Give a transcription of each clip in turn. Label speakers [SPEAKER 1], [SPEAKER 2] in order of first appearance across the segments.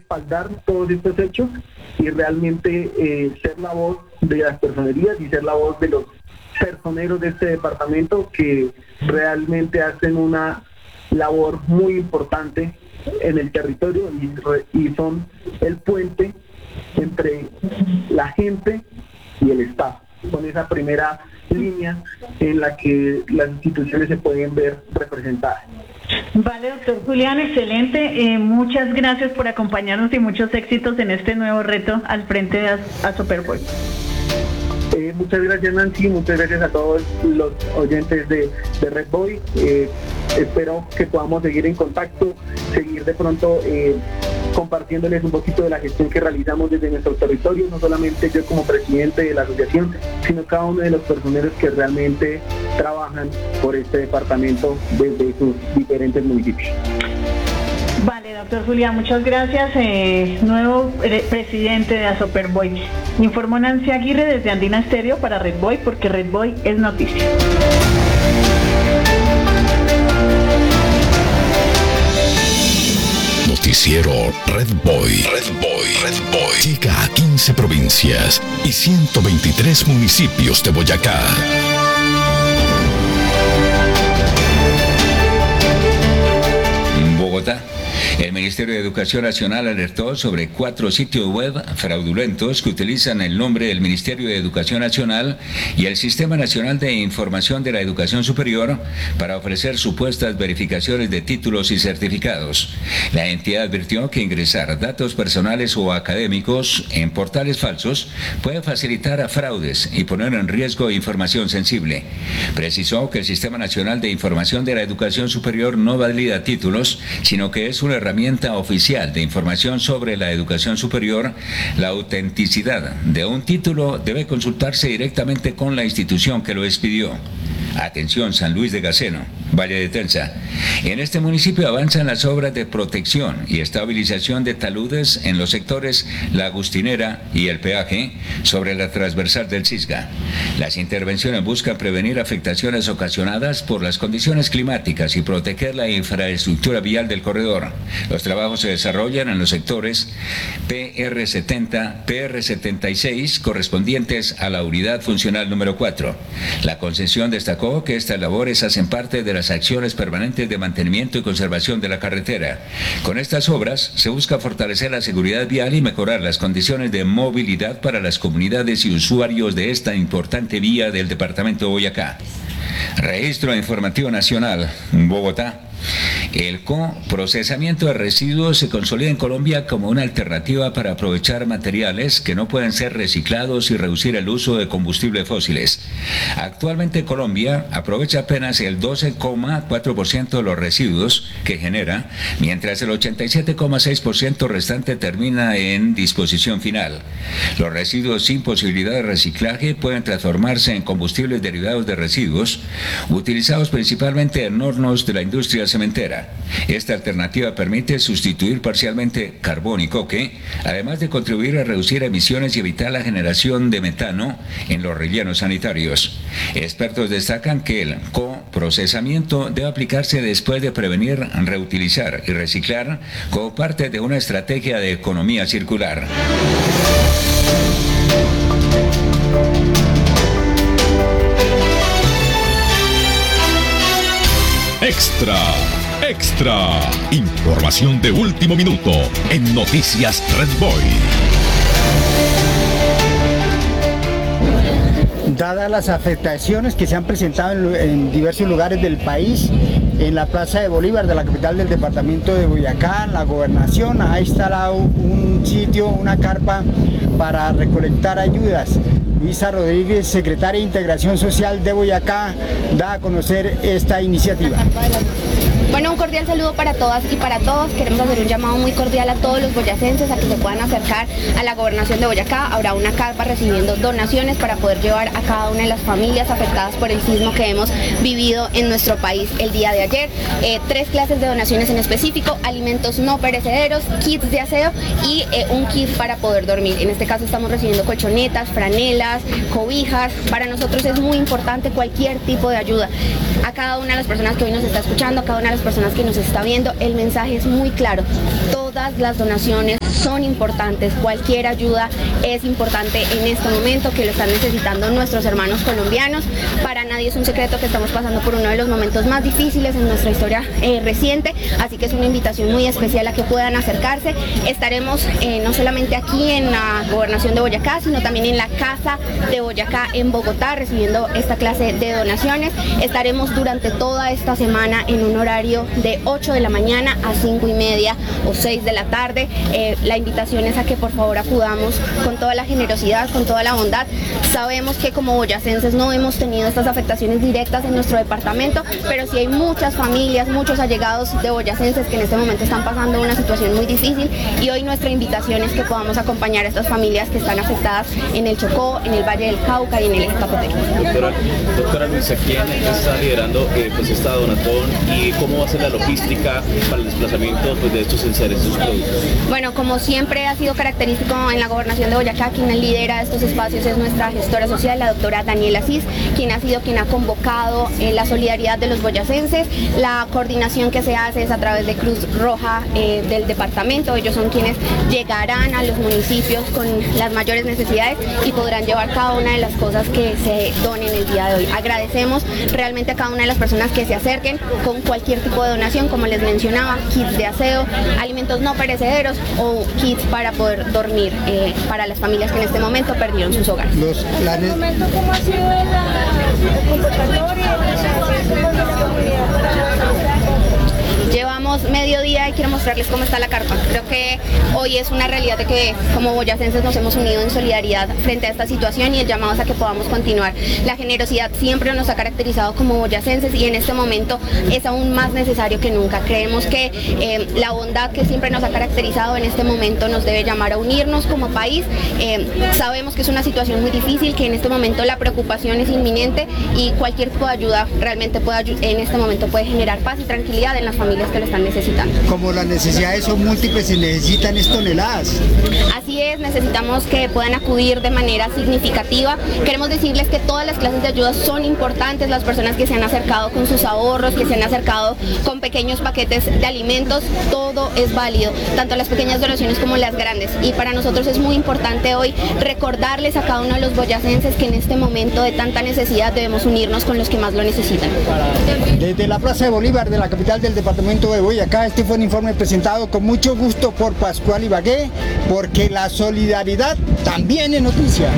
[SPEAKER 1] respaldar todos estos hechos y realmente ser la voz de las personerías y ser la voz de los personeros de este departamento que realmente hacen una labor muy importante en el territorio y son el puente entre la gente y el Estado, con esa primera línea en la que las instituciones se pueden ver representadas.
[SPEAKER 2] Vale, doctor Julián, excelente. Muchas gracias por acompañarnos y muchos éxitos en este nuevo reto al frente de Superboy.
[SPEAKER 1] Muchas gracias, Nancy, muchas gracias a todos los oyentes de Red Boy. Espero que podamos seguir en contacto, seguir de pronto compartiéndoles un poquito de la gestión que realizamos desde nuestro territorio, no solamente yo como presidente de la asociación, sino cada uno de los personeros que realmente trabajan por este departamento desde sus diferentes municipios.
[SPEAKER 2] Vale, doctor Julián, muchas gracias. Nuevo presidente de Superboy. Informó Nancy Aguirre desde Andina Estéreo para Red Boy, porque Red Boy es noticia.
[SPEAKER 3] Noticiero Red Boy. Red Boy. Red Boy. Llega a 15 provincias y 123 municipios de Boyacá.
[SPEAKER 4] Bogotá. El Ministerio de Educación Nacional alertó sobre 4 sitios web fraudulentos que utilizan el nombre del Ministerio de Educación Nacional y el Sistema Nacional de Información de la Educación Superior para ofrecer supuestas verificaciones de títulos y certificados. La entidad advirtió que ingresar datos personales o académicos en portales falsos puede facilitar a fraudes y poner en riesgo información sensible. Precisó que el Sistema Nacional de Información de la Educación Superior no valida títulos, sino que es una herramienta oficial de información sobre la educación superior. La autenticidad de un título debe consultarse directamente con la institución que lo expidió. Atención, San Luis de Gaceno, Valle de Tensa. En este municipio avanzan las obras de protección y estabilización de taludes en los sectores La Agustinera y el peaje sobre la transversal del Cisga. Las intervenciones buscan prevenir afectaciones ocasionadas por las condiciones climáticas y proteger la infraestructura vial del corredor. Los trabajos se desarrollan en los sectores PR70, PR76, correspondientes a la unidad funcional número 4. La concesión destacó que estas labores hacen parte de las acciones permanentes de mantenimiento y conservación de la carretera. Con estas obras se busca fortalecer la seguridad vial y mejorar las condiciones de movilidad para las comunidades y usuarios de esta importante vía del departamento de Boyacá. Registro Informativo Nacional, Bogotá. El coprocesamiento de residuos se consolida en Colombia como una alternativa para aprovechar materiales que no pueden ser reciclados y reducir el uso de combustibles fósiles. Actualmente Colombia aprovecha apenas el 12,4% de los residuos que genera, mientras el 87,6% restante termina en disposición final. Los residuos sin posibilidad de reciclaje pueden transformarse en combustibles derivados de residuos, utilizados principalmente en hornos de la industria cementera. Esta alternativa permite sustituir parcialmente carbón y coque, además de contribuir a reducir emisiones y evitar la generación de metano en los rellenos sanitarios. Expertos destacan que el coprocesamiento debe aplicarse después de prevenir, reutilizar y reciclar como parte de una estrategia de economía circular.
[SPEAKER 3] Extra, extra. Información de último minuto en Noticias Red Boy.
[SPEAKER 5] Dadas las afectaciones que se han presentado en diversos lugares del país, en la Plaza de Bolívar de la capital del departamento de Boyacá, la gobernación ha instalado un sitio, una carpa para recolectar ayudas. Luisa Rodríguez, secretaria de Integración Social de Boyacá, da a conocer esta iniciativa.
[SPEAKER 6] Bueno, un cordial saludo para todas y para todos. Queremos hacer un llamado muy cordial a todos los boyacenses a que se puedan acercar a la gobernación de Boyacá. Habrá una carpa recibiendo donaciones para poder llevar a cada una de las familias afectadas por el sismo que hemos vivido en nuestro país el día de ayer. 3 clases de donaciones en específico: alimentos no perecederos, kits de aseo y un kit para poder dormir. En este caso estamos recibiendo colchonetas, franelas, cobijas. Para nosotros es muy importante cualquier tipo de ayuda. A cada una de las personas que hoy nos está escuchando, a cada una de las personas que nos está viendo, el mensaje es muy claro: todas las donaciones son importantes, cualquier ayuda es importante en este momento que lo están necesitando nuestros hermanos colombianos. Para nadie es un secreto que estamos pasando por uno de los momentos más difíciles en nuestra historia reciente, así que es una invitación muy especial a que puedan acercarse. Estaremos no solamente aquí en la Gobernación de Boyacá, sino también en la Casa de Boyacá en Bogotá, recibiendo esta clase de donaciones. Estaremos durante toda esta semana en un horario de 8 de la mañana a 5:30 o 6 de la tarde. La invitación es a que por favor acudamos con toda la generosidad, con toda la bondad. Sabemos que como boyacenses no hemos tenido estas afectaciones directas en nuestro departamento, pero sí hay muchas familias, muchos allegados de boyacenses que en este momento están pasando una situación muy difícil, y hoy nuestra invitación es que podamos acompañar a estas familias que están afectadas en el Chocó, en el Valle del Cauca y en el Eje Cafetero.
[SPEAKER 7] Doctora Luisa, ¿quién está liderando pues esta donatón y cómo va a ser la logística para el desplazamiento pues, de estos enseres, estos productos?
[SPEAKER 6] Bueno, como siempre ha sido característico en la Gobernación de Boyacá, quien lidera estos espacios es nuestra gestora social, la doctora Daniela Asís, quien ha convocado la solidaridad de los boyacenses. La coordinación que se hace es a través de Cruz Roja del departamento. Ellos son quienes llegarán a los municipios con las mayores necesidades y podrán llevar cada una de las cosas que se donen el día de hoy. Agradecemos realmente a cada una de las personas que se acerquen con cualquier tipo de donación, como les mencionaba, kits de aseo, alimentos no perecederos o kits para poder dormir para las familias que en este momento perdieron sus hogares.
[SPEAKER 8] ¿Cómo ha sido el convocatorio?
[SPEAKER 6] Llevamos mediodía y quiero mostrarles cómo está la carpa. Creo que hoy es una realidad de que como boyacenses nos hemos unido en solidaridad frente a esta situación, y el llamado es a que podamos continuar. La generosidad siempre nos ha caracterizado como boyacenses y en este momento es aún más necesario que nunca. Creemos que la bondad que siempre nos ha caracterizado en este momento nos debe llamar a unirnos como país. Sabemos que es una situación muy difícil, que en este momento la preocupación es inminente y cualquier tipo de ayuda realmente en este momento puede generar paz y tranquilidad en las familias que lo están necesitando.
[SPEAKER 5] Como las necesidades son múltiples, se necesitan toneladas.
[SPEAKER 6] Así es, necesitamos que puedan acudir de manera significativa. Queremos decirles que todas las clases de ayuda son importantes, las personas que se han acercado con sus ahorros, que se han acercado con pequeños paquetes de alimentos, todo es válido, tanto las pequeñas donaciones como las grandes. Y para nosotros es muy importante hoy recordarles a cada uno de los boyacenses que en este momento de tanta necesidad debemos unirnos con los que más lo necesitan.
[SPEAKER 5] Desde la Plaza de Bolívar de la capital del departamento de Boyacá, este fue un informe presentado con mucho gusto por Pascual Ibagué, porque la solidaridad también es noticia.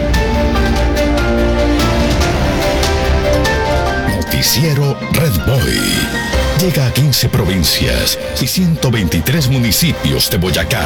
[SPEAKER 3] Noticiero Red Boy. Llega a 15 provincias y 123 municipios de Boyacá.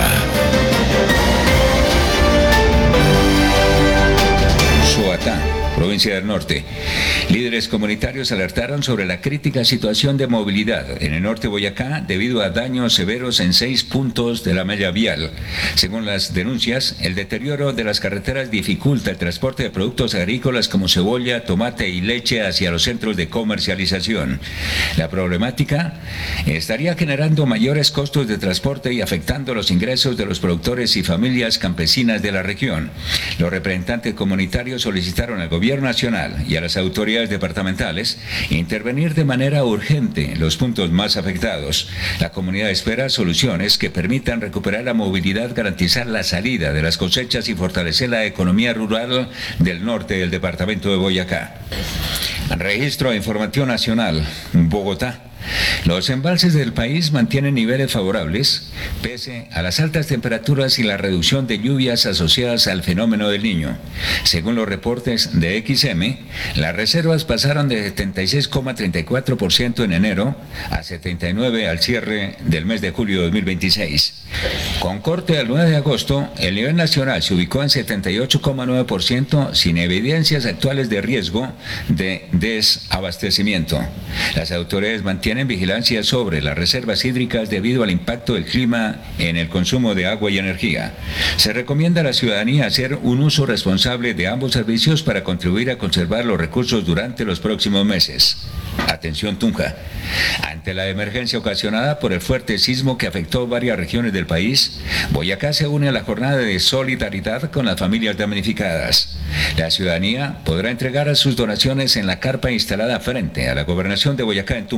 [SPEAKER 4] Soatá, provincia del norte. Líderes comunitarios alertaron sobre la crítica situación de movilidad en el norte de Boyacá debido a daños severos en 6 puntos de la malla vial. Según las denuncias, el deterioro de las carreteras dificulta el transporte de productos agrícolas como cebolla, tomate y leche hacia los centros de comercialización. La problemática estaría generando mayores costos de transporte y afectando los ingresos de los productores y familias campesinas de la región. Los representantes comunitarios solicitaron al Gobierno Nacional y a las autoridades departamentales intervenir de manera urgente en los puntos más afectados. La comunidad espera soluciones que permitan recuperar la movilidad, garantizar la salida de las cosechas y fortalecer la economía rural del norte del departamento de Boyacá. Registro de Información Nacional, Bogotá. Los embalses del país mantienen niveles favorables pese a las altas temperaturas y la reducción de lluvias asociadas al fenómeno del Niño. Según los reportes de XM, las reservas pasaron de 76,34% en enero a 79% al cierre del mes de julio de 2026. Con corte al 9 de agosto, el nivel nacional se ubicó en 78,9% sin evidencias actuales de riesgo de desabastecimiento. Las autoridades mantienen vigilancia sobre las reservas hídricas debido al impacto del clima en el consumo de agua y energía. Se recomienda a la ciudadanía hacer un uso responsable de ambos servicios para contribuir a conservar los recursos durante los próximos meses. Atención Tunja. Ante la emergencia ocasionada por el fuerte sismo que afectó varias regiones del país, Boyacá se une a la jornada de solidaridad con las familias damnificadas. La ciudadanía podrá entregar sus donaciones en la carpa instalada frente a la Gobernación de Boyacá en Tunja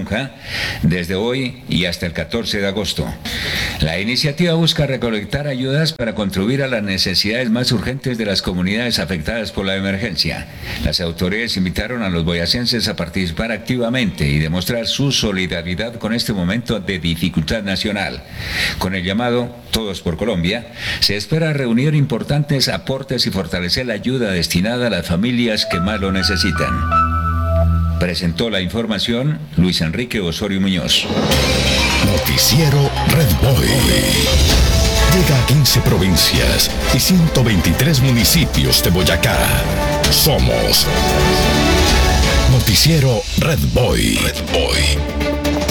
[SPEAKER 4] desde hoy y hasta el 14 de agosto. La iniciativa busca recolectar ayudas para contribuir a las necesidades más urgentes de las comunidades afectadas por la emergencia. Las autoridades invitaron a los boyacenses a participar activamente y demostrar su solidaridad con este momento de dificultad nacional. Con el llamado Todos por Colombia, se espera reunir importantes aportes y fortalecer la ayuda destinada a las familias que más lo necesitan. Presentó la información Luis Enrique Osorio Muñoz.
[SPEAKER 3] Noticiero Red Boy. Llega a 15 provincias y 123 municipios de Boyacá. Somos Noticiero Red Boy. Red Boy.